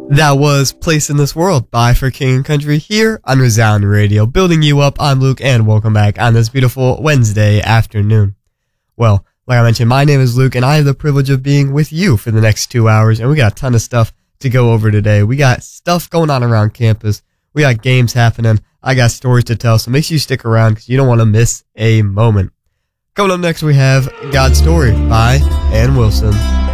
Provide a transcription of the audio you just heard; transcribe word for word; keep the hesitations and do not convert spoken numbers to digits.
That was Place in This World by For King and Country here on Resound Radio. Building you up, I'm Luke, and welcome back on this beautiful Wednesday afternoon. Well, like I mentioned, my name is Luke, and I have the privilege of being with you for the next two hours, and we got a ton of stuff to go over today. We got stuff going on around campus. We got games happening. I got stories to tell, so make sure you stick around because you don't want to miss a moment. Coming up next, we have God's Story by Ann Wilson.